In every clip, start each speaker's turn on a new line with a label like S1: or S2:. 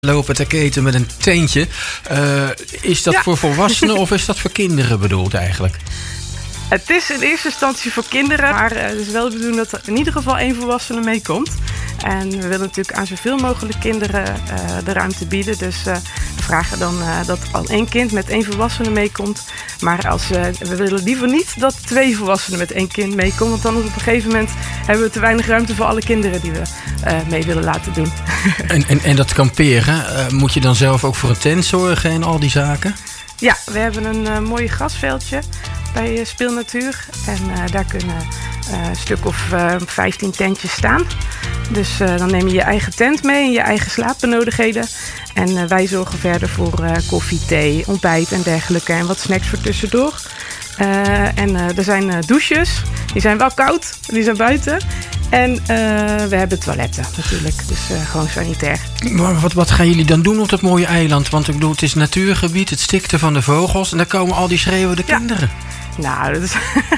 S1: Lopen te keten met een tentje. Is dat voor volwassenen of is dat voor kinderen bedoeld eigenlijk?
S2: Het is in eerste instantie voor kinderen, maar het is wel de bedoeling dat er in ieder geval 1 volwassene meekomt. En we willen natuurlijk aan zoveel mogelijk kinderen de ruimte bieden. Dus we vragen dan dat al 1 kind met 1 volwassene meekomt. Maar we willen liever niet dat 2 volwassenen met 1 kind meekomen. Want dan op een gegeven moment hebben we te weinig ruimte voor alle kinderen die we mee willen laten doen.
S1: En dat kamperen, moet je dan zelf ook voor een tent zorgen en al die zaken?
S2: Ja, we hebben een mooi grasveldje bij Speelnatuur. En daar kunnen een stuk of 15 tentjes staan. Dus dan neem je je eigen tent mee en je eigen slaapbenodigdheden. En wij zorgen verder voor koffie, thee, ontbijt en dergelijke. En wat snacks voor tussendoor. Er zijn douches. Die zijn wel koud. Die zijn buiten. En we hebben toiletten natuurlijk. Dus gewoon sanitair.
S1: Maar wat gaan jullie dan doen op dat mooie eiland? Want ik bedoel, het is natuurgebied. Het stikte van de vogels. En dan komen al die schreeuwende kinderen.
S2: Nou, dat is...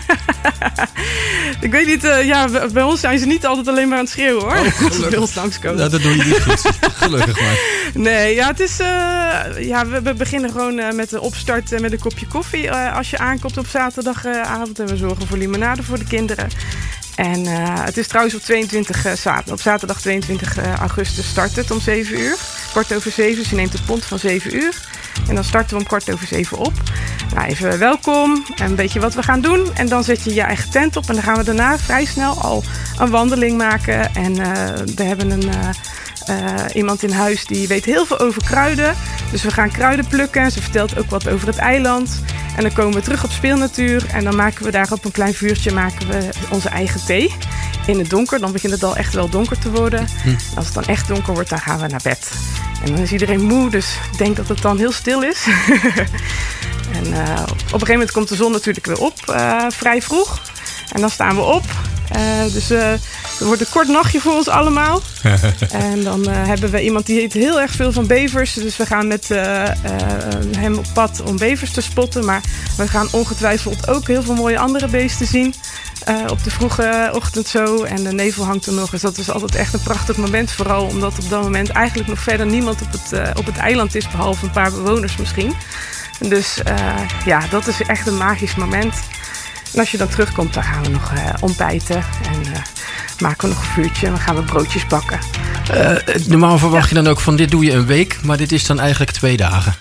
S2: Ik weet niet, bij ons zijn ze niet altijd alleen maar aan het schreeuwen, hoor. Als ze bij ons langskomen.
S1: Nou, dat doe je niet goed. Gelukkig maar.
S2: Nee, ja, het is... we beginnen gewoon met de opstart met een kopje koffie als je aankomt op zaterdagavond. En we zorgen voor limonade voor de kinderen. En het is trouwens op zaterdag 22 augustus start het om 7 uur. 7:15. Dus je neemt het pont van 7 uur. En dan starten we om 7:15 op. Nou, even welkom en een beetje wat we gaan doen. En dan zet je je eigen tent op. En dan gaan we daarna vrij snel al een wandeling maken. En we hebben iemand in huis die weet heel veel over kruiden. Dus we gaan kruiden plukken. Ze vertelt ook wat over het eiland. En dan komen we terug op Speelnatuur. En dan maken we daar op een klein vuurtje onze eigen thee. In het donker. Dan begint het al echt wel donker te worden. En als het dan echt donker wordt, dan gaan we naar bed. En dan is iedereen moe, dus ik denk dat het dan heel stil is. En op een gegeven moment komt de zon natuurlijk weer op, vrij vroeg. En dan staan we op. Dus er wordt een kort nachtje voor ons allemaal. En dan hebben we iemand die weet heel erg veel van bevers. Dus we gaan met hem op pad om bevers te spotten. Maar we gaan ongetwijfeld ook heel veel mooie andere beesten zien. Op de vroege ochtend zo. En de nevel hangt er nog. Dus dat is altijd echt een prachtig moment. Vooral omdat op dat moment eigenlijk nog verder niemand op het eiland is. Behalve een paar bewoners misschien. Dus dat is echt een magisch moment. En als je dan terugkomt, dan gaan we nog ontbijten. En maken we nog een vuurtje. En dan gaan we broodjes bakken.
S1: Normaal verwacht je dan ook van dit doe je een week. Maar dit is dan eigenlijk 2 dagen.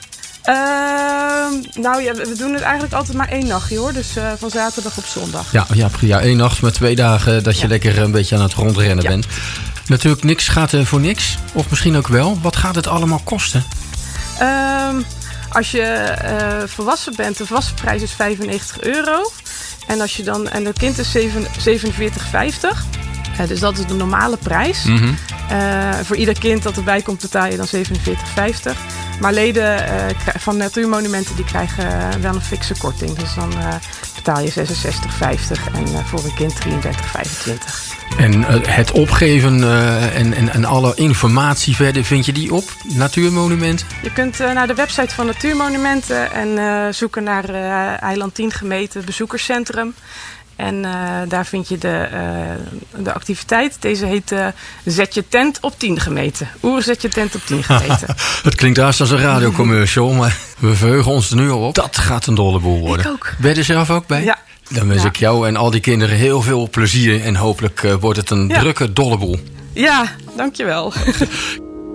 S2: We doen het eigenlijk altijd maar 1 nachtje, hoor. Dus van zaterdag op zondag.
S1: Ja, 1 nacht met 2 dagen dat je lekker een beetje aan het rondrennen bent. Natuurlijk, niks gaat voor niks. Of misschien ook wel. Wat gaat het allemaal kosten?
S2: Als je volwassen bent, de vaste prijs is €95. En en het kind is €47,50. Dus dat is de normale prijs. Mm-hmm. Voor ieder kind dat erbij komt betaal je dan €47,50. Maar leden van Natuurmonumenten die krijgen wel een fikse korting. Dus dan betaal je €66,50 en voor een kind €33,25.
S1: En het opgeven en alle informatie verder, vind je die op Natuurmonumenten?
S2: Je kunt naar de website van Natuurmonumenten en zoeken naar Eiland 10 Gemeten bezoekerscentrum. En daar vind je de activiteit. Deze heet Zet je tent op 10 gemeten. Zet je tent op 10 gemeten.
S1: Het klinkt haast als een radiocommercial, maar we verheugen ons er nu al op. Dat gaat een dolle boel worden.
S2: Ik ook.
S1: Ben je er zelf ook bij?
S2: Ja.
S1: Dan wens ik jou en al die kinderen heel veel plezier. En hopelijk wordt het een drukke dolle boel.
S2: Ja, dankjewel.